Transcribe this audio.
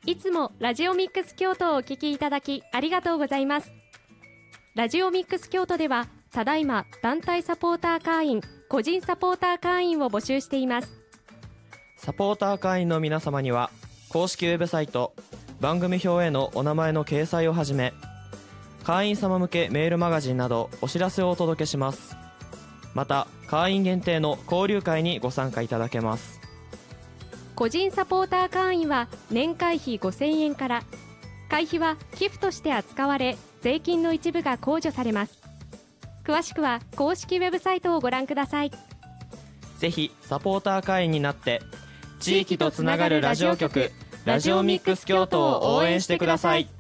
いつもラジオミックス京都をお聞きいただきありがとうございます。ラジオミックス京都ではただいま団体サポーター会員、個人サポーター会員を募集しています。 サポーター会員の皆様には公式ウェブサイト、番組表へのお名前の掲載をはじめ、会員様向けメールマガジンなどお知らせをお届けします。また会員限定の交流会にご参加いただけます。 個人サポーター会員は年会費5000円から、会費は寄付として扱われ、税金の一部が控除されます。詳しくは公式ウェブサイトをご覧ください。 ぜひサポーター会員になって地域とつながるラジオ局、ラジオミックス京都を応援してください。